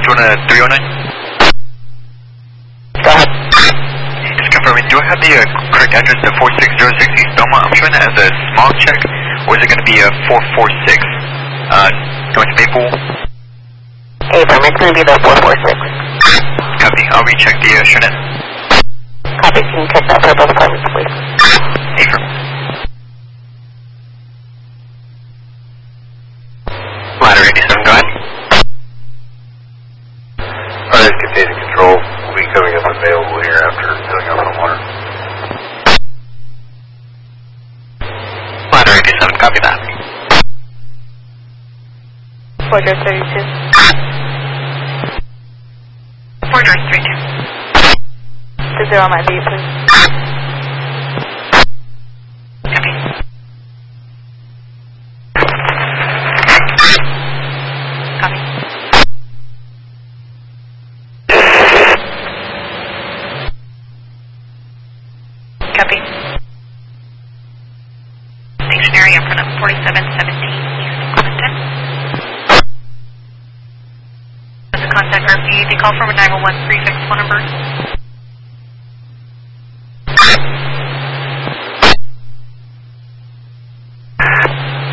doing a 309? Go ahead. Just confirming, do I have the correct address to 4606 East Belmont? I'm showing that as a smog check, or is it going to be a 446 North Maple? Abram, it's going to be the 446. Copy, I'll recheck the Shernette. Copy, can you check that for both apartments, please? Affirm. Ladder 87, go ahead. Alright, containment control will be coming up available here after filling up on water. Ladder 87, copy that. Fort George 32. Fort George 32. The 0 might be, please. Copy. Copy. Copy. Stationary in front of 4717 East Clinton. As a contact RP, they call from a 911 prefix phone number.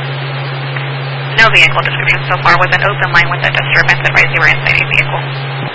No vehicle description so far. Was an open line with a disturbance. Advise you were inside a vehicle.